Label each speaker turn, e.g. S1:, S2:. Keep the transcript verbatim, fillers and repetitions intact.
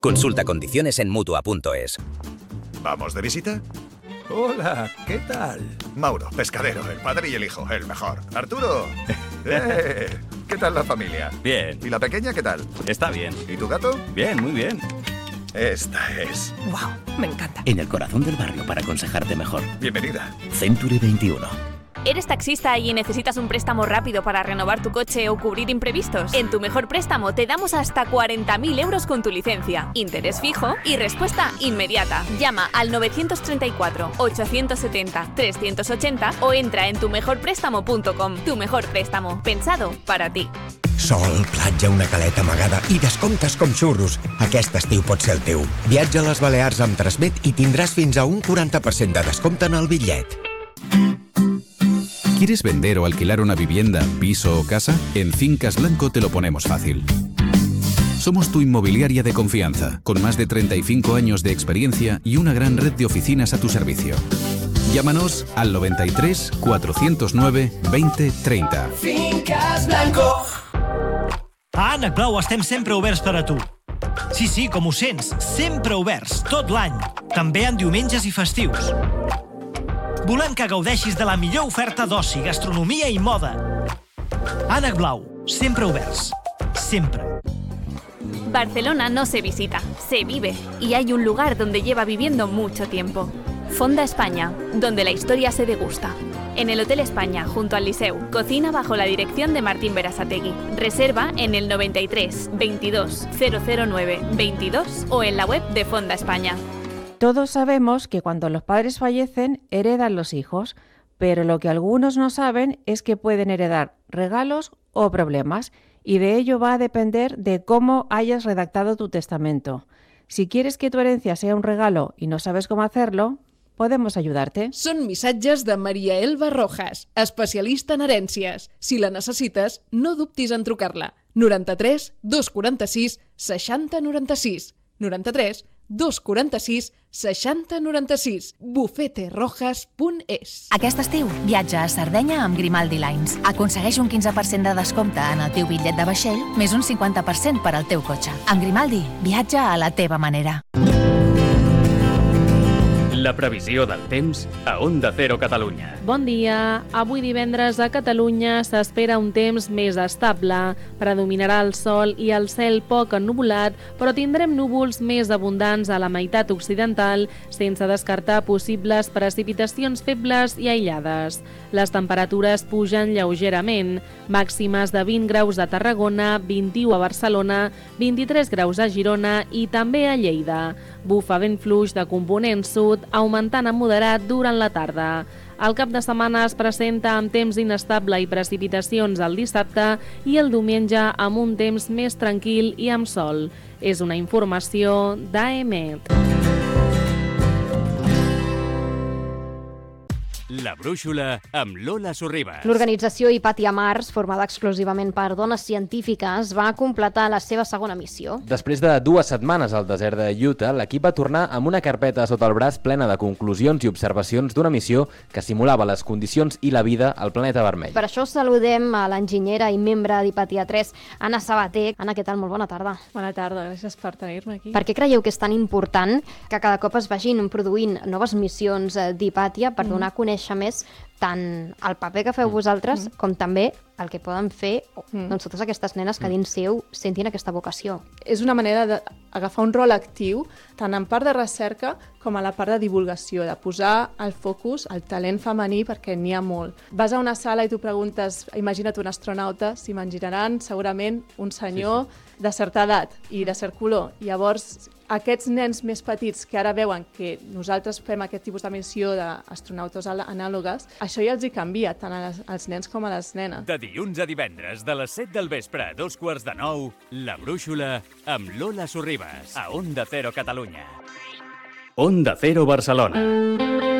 S1: Consulta condiciones en Mutua punto es.
S2: ¿Vamos de visita?
S3: Hola, ¿qué tal?
S2: Mauro, pescadero, el padre y el hijo, el mejor. Arturo, ¡eh! ¿Qué tal la familia?
S3: Bien.
S2: ¿Y la pequeña qué tal?
S3: Está bien.
S2: ¿Y tu gato?
S3: Bien, muy bien.
S2: Esta es.
S4: ¡Wow! Me encanta.
S5: En el corazón del barrio para aconsejarte mejor.
S2: Bienvenida.
S5: Century veintiuno.
S6: ¿Eres taxista y necesitas un préstamo rápido para renovar tu coche o cubrir imprevistos? En Tu Mejor Préstamo te damos hasta cuarenta mil euros con tu licencia, interés fijo y respuesta inmediata. Llama al novecientos treinta y cuatro, ochocientos setenta, trescientos ochenta o entra en tu mejor préstamo punto com. Tu Mejor Préstamo, pensado para ti.
S7: Sol, platja, una caleta amagada i descomptes com xurros. Aquest estiu pot ser el teu. Viatja a les Balears amb Transmet i tindràs fins a un quaranta per cent de descompte en el bitllet.
S8: ¿Quieres vender o alquilar una vivienda, piso o casa? En Fincas Blanco te lo ponemos fácil. Somos tu inmobiliaria de confianza, con más de treinta y cinco años de experiencia y una gran red de oficinas a tu servicio. Llámanos al noventa y tres, cuatrocientos nueve, veinte, treinta.
S9: Fincas Blanco.
S10: A Ànec Blau estem sempre oberts per a tu. Sí, sí, com ho sents, sempre oberts, tot l'any. També en diumenges i festius. Volem que gaudeixis de la millor oferta d'oci, gastronomia i moda. Ànec Blau, sempre oberts. Sempre.
S6: Barcelona no se visita, se vive. Y hay un lugar donde lleva viviendo mucho tiempo. Fonda España, donde la historia se degusta. En el Hotel España, junto al Liceu, cocina bajo la dirección de Martín Berasategui. Reserva en el noventa y tres, veintidós, cero cero nueve, veintidós o en la web de Fonda España.
S11: Todos sabemos que cuando los padres fallecen, heredan los hijos, pero lo que algunos no saben es que pueden heredar regalos o problemas, y de ello va a depender de cómo hayas redactado tu testamento. Si quieres que tu herencia sea un regalo y no sabes cómo hacerlo, podemos ayudarte.
S12: Són missatges de Maria Elba Rojas, especialista en herències. Si la necessites, no dubtis en trucar-la. noranta-tres, dos quaranta-sis, seixanta noranta-sis. noranta-tres, dos quaranta-sis, seixanta noranta-sis. bufete rojas punt es.
S13: Aquest estiu, viatja a Sardenya amb Grimaldi Lines. Aconsegueix un quinze per cent de descompte en el teu bitllet de vaixell, més un cinquanta per cent per al teu cotxe. Amb Grimaldi, viatja a la teva manera.
S14: La previsió del temps a Onda Cero Catalunya.
S15: Bon dia. Avui divendres a Catalunya s'espera un temps més estable. Predominarà el sol i el cel poc ennuvolat, però tindrem núvols més abundants a la meitat occidental, sense descartar possibles precipitacions febles i aïllades. Les temperatures pugen lleugerament. Màximes de vint graus a Tarragona, vint-i-u a Barcelona, vint-i-tres graus a Girona i també a Lleida. Bufa vent fluix de component sud, augmentant a moderat durant la tarda. El cap de setmana es presenta amb temps inestable i precipitacions el dissabte i el diumenge amb un temps més tranquil i amb sol. És una informació d'A E M E T.
S14: La brúixola amb Lola Sorribas.
S16: L'organització Hipatia Mars, formada exclusivament per dones científiques, va completar la seva segona missió.
S17: Després de dues setmanes al desert de Utah, l'equip va tornar amb una carpeta sota el braç plena de conclusions i observacions d'una missió que simulava les condicions i la vida al planeta vermell.
S16: Per això saludem a l'enginyera i membre d'Hipatia tres, Anna Sabater. Anna, què tal? Molt bona tarda.
S18: Bona tarda, gràcies per tenir-me aquí.
S16: Per què creieu que és tan important que cada cop es vagin produint noves missions d'Hipatia per donar a conèixer més tant el paper que feu vosaltres mm. com també el que poden fer mm. doncs, totes aquestes nenes que dins seu sentin aquesta vocació?
S18: És una manera d'agafar un rol actiu tant en part de recerca com a la part de divulgació, de posar el focus al talent femení perquè n'hi ha molt. Vas a una sala i tu preguntes, imagina't un astronauta, s'imaginaran segurament un senyor sí, sí. de certa edat i de cert color. Llavors, aquests nens més petits que ara veuen que nosaltres fem aquest tipus de missió d'astronautes anàlogues, això ja els hi canvia, tant als nens com a les nenes.
S14: De dilluns a divendres, de les set del vespre a dos quarts de nou, La Brúixola amb Lola Sorribas, a Onda Cero Catalunya. Onda Cero Barcelona.